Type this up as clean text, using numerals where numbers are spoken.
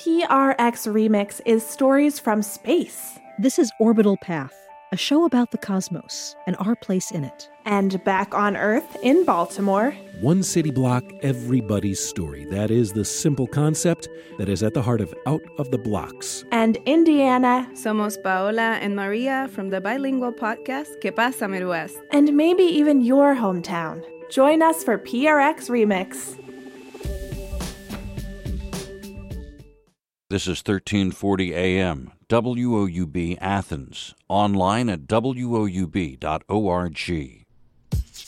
PRX Remix is stories from space. This is Orbital Path, a show about the cosmos and our place in it. And Back on Earth in Baltimore. One city block, everybody's story. That is the simple concept that is at the heart of Out of the Blocks. And Indiana. Somos Paola and Maria from the bilingual podcast Que Pasa Midwest. And maybe even your hometown. Join us for PRX Remix. This is 1340 AM, WOUB Athens, online at woub.org.